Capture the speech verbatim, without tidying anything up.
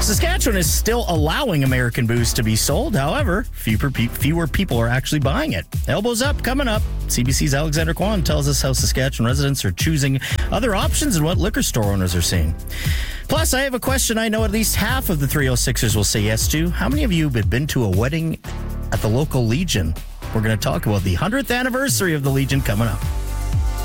Saskatchewan is still allowing American booze to be sold. However, fewer, pe- fewer people are actually buying it. Elbows Up coming up. C B C's Alexander Kwan tells us how Saskatchewan residents are choosing other options and what liquor store owners are seeing. Plus, I have a question I know at least half of the three oh sixers will say yes to. How many of you have been to a wedding at the local Legion? We're going to talk about the one hundredth anniversary of the Legion coming up.